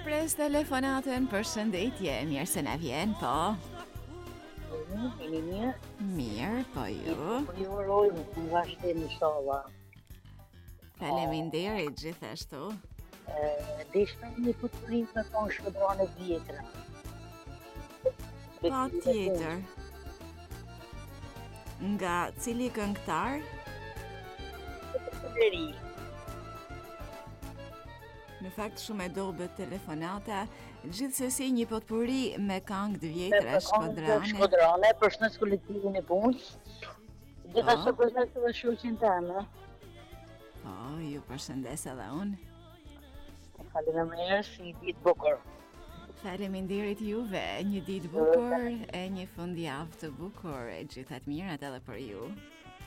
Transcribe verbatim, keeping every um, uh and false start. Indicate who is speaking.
Speaker 1: Shpres telefonatën për shëndetje, mirë se na vjen, po.
Speaker 2: Jeni mirë?
Speaker 1: Mirë, po ju.
Speaker 2: Po ju uroj në vazhdim inshallah.
Speaker 1: Faleminderit gjithashtu.
Speaker 2: Deshme një futurim me konë shkodrane vjetra.
Speaker 1: Pa tjetër. Nga cili këngëtar?
Speaker 2: Deri.
Speaker 1: Në fakt shumë e dobët telefonata, gjithsesi një potpuri me këngë të vjetra shkodrane.
Speaker 2: Shkodrane, përshëndes kolektivin e punës. Gjithashtu përshëndes edhe shoqin tëme.
Speaker 1: Po, ju përshëndes edhe unë.
Speaker 2: Faleminderit, si ditë bukur.
Speaker 1: Faleminderit juve, një ditë bukur e një fundjavë të bukur, e gjithat mirat edhe për ju.